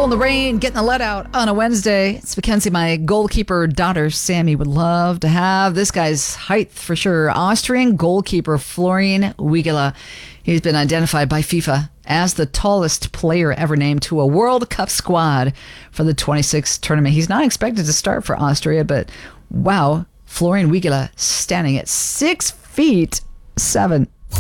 beautiful in the rain, getting the let out on a Wednesday. It's Mackenzie, my goalkeeper daughter, Sammy, would love to have. This guy's height for sure. Austrian goalkeeper Florian Wigela. He's been identified by FIFA as the tallest player ever named to a World Cup squad for the 26th tournament. He's not expected to start for Austria, but wow, Florian Wigela standing at 6'7".